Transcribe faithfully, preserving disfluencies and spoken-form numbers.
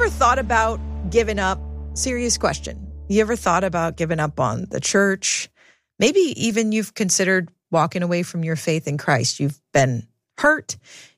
ever thought about giving up? Serious question. You ever thought about giving up on the church? Maybe even you've considered walking away from your faith in Christ. You've been hurt.